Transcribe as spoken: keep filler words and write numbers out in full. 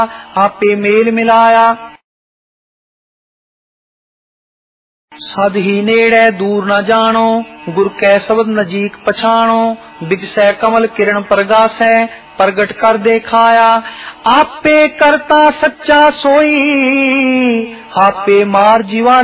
आपे मेल मिलाया। सद ही नेड़े दूर न जानो, गुर कै शब्द नजीक पछाणो। बिजसै कमल किरण प्रगासै, प्रगट कर देखाया। आपे करता सच्चा सोई, आपे मार जीवा